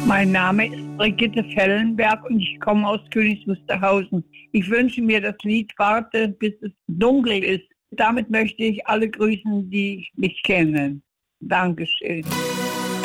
Mein Name ist Brigitte Fellenberg und ich komme aus Königs Wusterhausen. Ich wünsche mir das Lied Warte, bis es dunkel ist. Damit möchte ich alle grüßen, die mich kennen. Dankeschön.